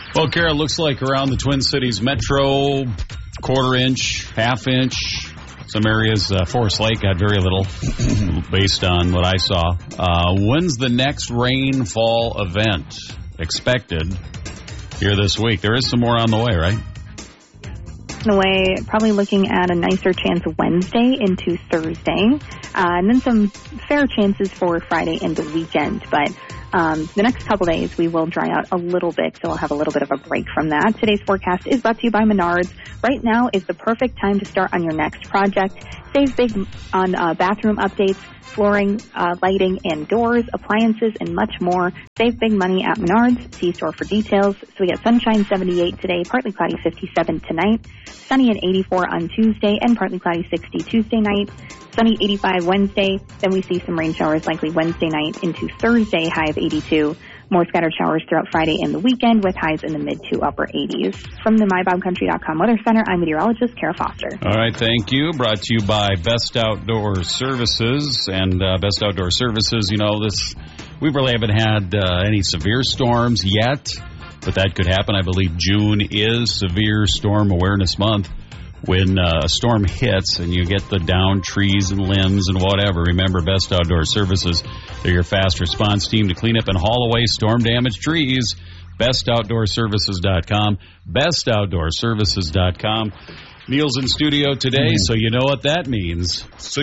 Well, Kara, looks like around the Twin Cities metro, quarter-inch, half-inch. Some areas, Forest Lake got very little based on what I saw. When's the next rainfall event expected here this week? There is some more on the way, right? On the way, probably looking at a nicer chance Wednesday into Thursday. And then some fair chances for Friday and the weekend. But the next couple days, we will dry out a little bit, so we'll have a little bit of a break from that. Today's forecast is brought to you by Menards. Right now is the perfect time to start on your next project. Save big on bathroom updates, flooring, lighting, and doors, appliances, and much more. Save big money at Menards. See store for details. So we got sunshine 78 today, partly cloudy 57 tonight, sunny and 84 on Tuesday, and partly cloudy 60 Tuesday night. Sunny 85 Wednesday. Then we see some rain showers likely Wednesday night into Thursday, high of 82. More scattered showers throughout Friday and the weekend with highs in the mid to upper 80s. From the MyBobCountry.com Weather Center, I'm meteorologist Kara Foster. All right, thank you. Brought to you by Best Outdoor Services. And Best Outdoor Services, we really haven't had any severe storms yet, but that could happen. I believe June is Severe Storm Awareness Month. When a storm hits and you get the downed trees and limbs and whatever, remember Best Outdoor Services. They're your fast response team to clean up and haul away storm-damaged trees. BestOutdoorServices.com. BestOutdoorServices.com. Neil's in studio today, so you know what that means.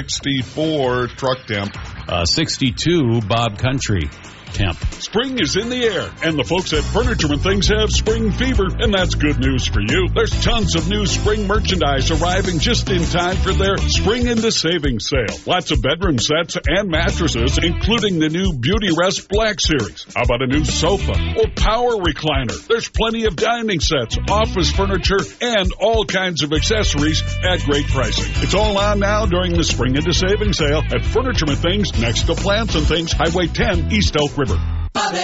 64 truck temp. 62 Bob Country temp. Spring is in the air, and the folks at Furniture and Things have spring fever, and that's good news for you. There's tons of new spring merchandise arriving just in time for their Spring into Savings sale. Lots of bedroom sets and mattresses, including the new Beauty Rest Black Series. How about a new sofa or power recliner? There's plenty of dining sets, office furniture, and all kinds of accessories at great pricing. It's all on now during the Spring into Savings sale at Furniture and Things next to Plants and Things, Highway 10, East Elk River. Bobby